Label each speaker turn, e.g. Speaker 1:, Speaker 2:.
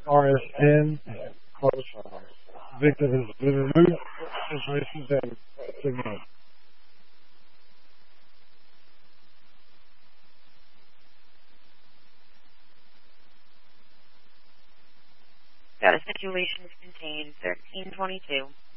Speaker 1: RSN. Victim has been removed. His license and signal.
Speaker 2: Got a situation contained 1322.